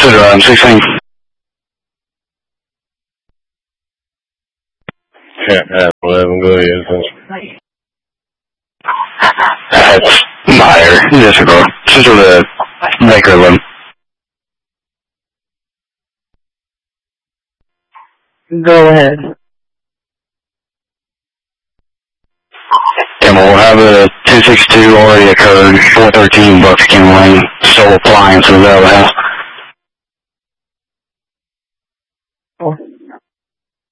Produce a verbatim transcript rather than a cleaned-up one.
Good, uh, sixteen. Yeah, uh, eleven, go ahead. That's Meyer. Yes, bro. Central to Baker eleven. Go ahead. And we'll have a two six two already occurred, four thirteen Bucks County Lane, stole appliances out of the house.